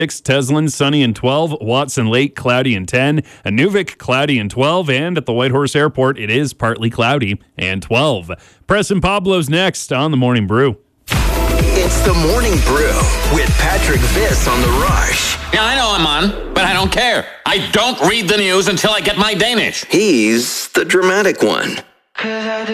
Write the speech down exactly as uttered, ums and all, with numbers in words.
Teslin, sunny and twelve. Watson Lake, cloudy and ten. Inuvik, cloudy and twelve. And at the Whitehorse Airport, it is partly cloudy and twelve. Preston Pablo's next on The Morning Brew. It's The Morning Brew with Patrick Viss on The Rush. Yeah, I know I'm on, but I don't care. I don't read the news until I get my Danish. He's the dramatic one.